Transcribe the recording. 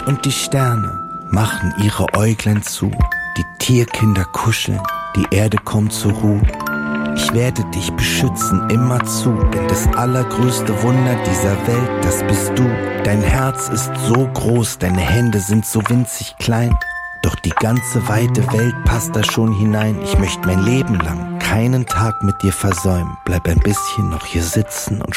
und die Sterne machen ihre Äuglein zu. Die Tierkinder kuscheln, die Erde kommt zur Ruhe. Ich werde dich beschützen immerzu, denn das allergrößte Wunder dieser Welt, das bist du. Dein Herz ist so groß, deine Hände sind so winzig klein. Doch die ganze weite Welt passt da schon hinein. Ich möchte mein Leben lang keinen Tag mit dir versäumen. Bleib ein bisschen noch hier sitzen und